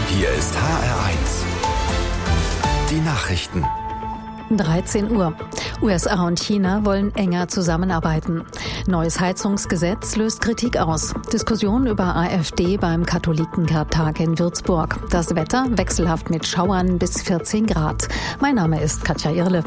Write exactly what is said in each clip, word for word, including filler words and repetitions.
Hier ist H R eins. Die Nachrichten. dreizehn Uhr. U S A und China wollen enger zusammenarbeiten. Neues Heizungsgesetz löst Kritik aus. Diskussion über AfD beim Katholikenkirchtag in Würzburg. Das Wetter wechselhaft mit Schauern bis vierzehn Grad. Mein Name ist Katja Irle.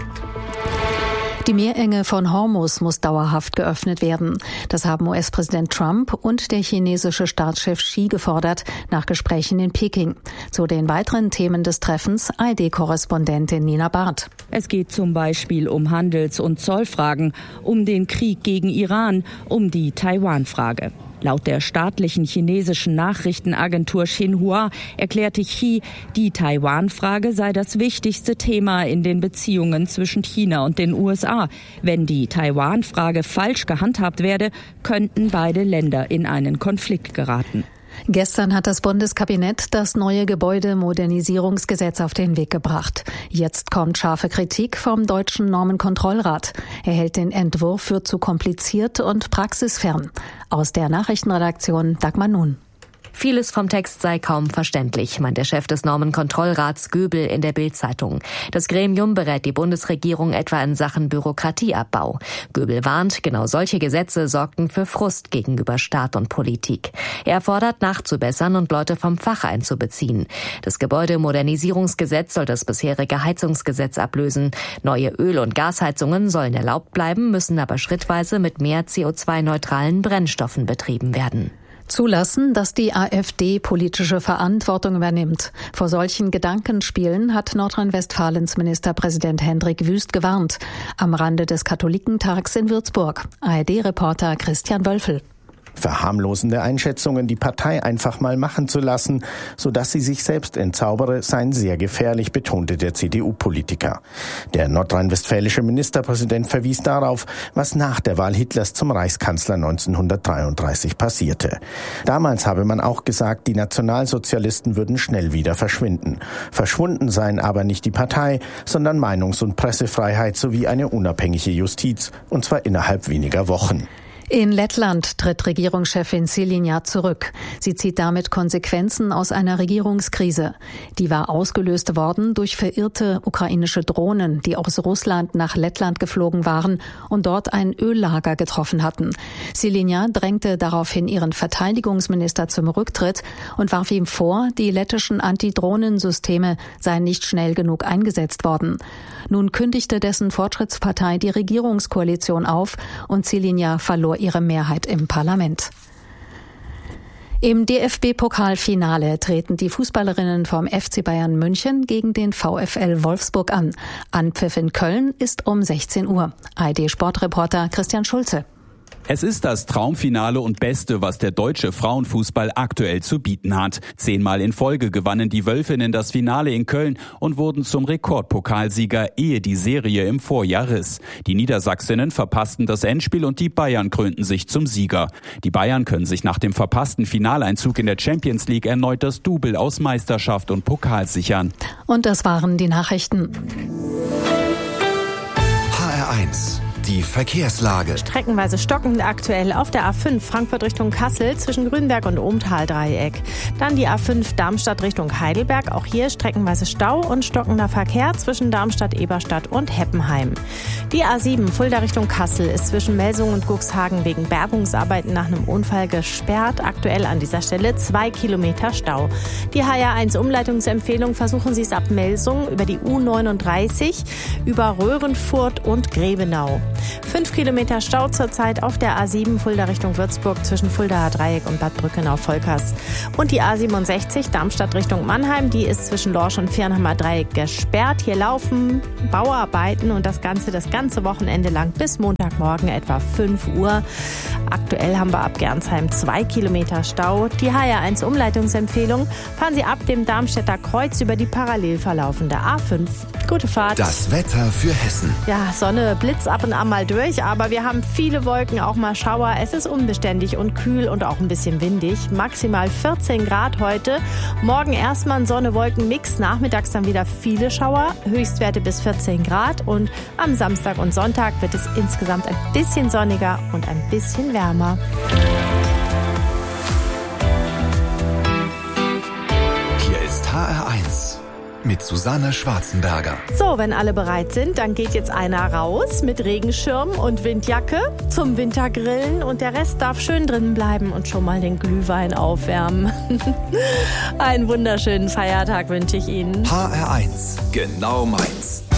Die Meerenge von Hormuz muss dauerhaft geöffnet werden. Das haben U S-Präsident Trump und der chinesische Staatschef Xi gefordert, nach Gesprächen in Peking. Zu den weiteren Themen des Treffens A R D-Korrespondentin Nina Barth. Es geht zum Beispiel um Handels- und Zollfragen, um den Krieg gegen Iran, um die Taiwan-Frage. Laut der staatlichen chinesischen Nachrichtenagentur Xinhua erklärte Xi, die Taiwan-Frage sei das wichtigste Thema in den Beziehungen zwischen China und den U S A. Wenn die Taiwan-Frage falsch gehandhabt werde, könnten beide Länder in einen Konflikt geraten. Gestern hat das Bundeskabinett das neue Gebäudemodernisierungsgesetz auf den Weg gebracht. Jetzt kommt scharfe Kritik vom Deutschen Normenkontrollrat. Er hält den Entwurf für zu kompliziert und praxisfern. Aus der Nachrichtenredaktion Dagmar Nun. Vieles vom Text sei kaum verständlich, meint der Chef des Normenkontrollrats Göbel in der Bild-Zeitung. Das Gremium berät die Bundesregierung etwa in Sachen Bürokratieabbau. Göbel warnt, genau solche Gesetze sorgten für Frust gegenüber Staat und Politik. Er fordert, nachzubessern und Leute vom Fach einzubeziehen. Das Gebäudemodernisierungsgesetz soll das bisherige Heizungsgesetz ablösen. Neue Öl- und Gasheizungen sollen erlaubt bleiben, müssen aber schrittweise mit mehr C O zwei neutralen Brennstoffen betrieben werden. Zulassen, dass die AfD politische Verantwortung übernimmt. Vor solchen Gedankenspielen hat Nordrhein-Westfalens Ministerpräsident Hendrik Wüst gewarnt. Am Rande des Katholikentags in Würzburg. A R D-Reporter Christian Wölfel. Verharmlosende Einschätzungen, die Partei einfach mal machen zu lassen, sodass sie sich selbst entzaubere, seien sehr gefährlich, betonte der C D U-Politiker. Der nordrhein-westfälische Ministerpräsident verwies darauf, was nach der Wahl Hitlers zum Reichskanzler neunzehnhundertdreiunddreißig passierte. Damals habe man auch gesagt, die Nationalsozialisten würden schnell wieder verschwinden. Verschwunden seien aber nicht die Partei, sondern Meinungs- und Pressefreiheit sowie eine unabhängige Justiz, und zwar innerhalb weniger Wochen. In Lettland tritt Regierungschefin Šileņa zurück. Sie zieht damit Konsequenzen aus einer Regierungskrise. Die war ausgelöst worden durch verirrte ukrainische Drohnen, die aus Russland nach Lettland geflogen waren und dort ein Öllager getroffen hatten. Šileņa drängte daraufhin ihren Verteidigungsminister zum Rücktritt und warf ihm vor, die lettischen Antidrohnensysteme seien nicht schnell genug eingesetzt worden. Nun kündigte dessen Fortschrittspartei die Regierungskoalition auf und Šileņa verlor ihre Mehrheit im Parlament. Im D F B-Pokalfinale treten die Fußballerinnen vom F C Bayern München gegen den VfL Wolfsburg an. Anpfiff in Köln ist um sechzehn Uhr. A R D-Sportreporter Christian Schulze. Es ist das Traumfinale und Beste, was der deutsche Frauenfußball aktuell zu bieten hat. Zehnmal in Folge gewannen die Wölfinnen das Finale in Köln und wurden zum Rekordpokalsieger, ehe die Serie im Vorjahr riss. Die Niedersachsinnen verpassten das Endspiel und die Bayern krönten sich zum Sieger. Die Bayern können sich nach dem verpassten Finaleinzug in der Champions League erneut das Double aus Meisterschaft und Pokal sichern. Und das waren die Nachrichten. H R eins. Die Verkehrslage. Streckenweise stockend aktuell auf der A fünf Frankfurt Richtung Kassel zwischen Grünberg und Ohmtal-Dreieck. Dann die A fünf Darmstadt Richtung Heidelberg. Auch hier streckenweise Stau und stockender Verkehr zwischen Darmstadt, Eberstadt und Heppenheim. Die A sieben Fulda Richtung Kassel ist zwischen Melsungen und Cuxhagen wegen Bergungsarbeiten nach einem Unfall gesperrt. Aktuell an dieser Stelle zwei Kilometer Stau. Die H R eins Umleitungsempfehlung: versuchen Sie es ab Melsungen über die U neununddreißig, über Röhrenfurt und Grebenau. Fünf Kilometer Stau zurzeit auf der A sieben Fulda Richtung Würzburg zwischen Fuldaer Dreieck und Bad Brückenau-Volkers. Und die A siebenundsechzig Darmstadt Richtung Mannheim, die ist zwischen Lorsch und Viernheimer Dreieck gesperrt. Hier laufen Bauarbeiten und das Ganze das ganze Wochenende lang bis Montagmorgen etwa fünf Uhr. Aktuell haben wir ab Gernsheim zwei Kilometer Stau. Die H R eins Umleitungsempfehlung: fahren Sie ab dem Darmstädter Kreuz über die parallel verlaufende A fünf. Gute Fahrt. Das Wetter für Hessen. Ja, Sonne blitzt ab und an mal durch, aber wir haben viele Wolken, auch mal Schauer. Es ist unbeständig und kühl und auch ein bisschen windig. Maximal vierzehn Grad heute. Morgen erstmal ein Sonne-Wolken-Mix. Nachmittags dann wieder viele Schauer. Höchstwerte bis vierzehn Grad. Und am Samstag und Sonntag wird es insgesamt ein bisschen sonniger und ein bisschen wärmer. Hier ist H R eins mit Susanne Schwarzenberger. So, wenn alle bereit sind, dann geht jetzt einer raus mit Regenschirm und Windjacke zum Wintergrillen und der Rest darf schön drinnen bleiben und schon mal den Glühwein aufwärmen. Einen wunderschönen Feiertag wünsche ich Ihnen. H R eins, genau meins.